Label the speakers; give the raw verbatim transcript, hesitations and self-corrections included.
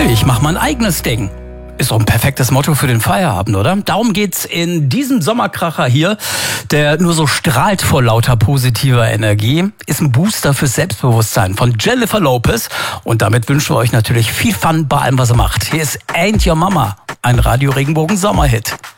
Speaker 1: Hey, ich mach mein eigenes Ding. Ist doch ein perfektes Motto für den Feierabend, oder? Darum geht's in diesem Sommerkracher hier, der nur so strahlt vor lauter positiver Energie. Ist ein Booster fürs Selbstbewusstsein von Jennifer Lopez. Und damit wünschen wir euch natürlich viel Fun bei allem, was ihr macht. Hier ist Ain't Your Mama, ein Radio Regenbogen Sommerhit.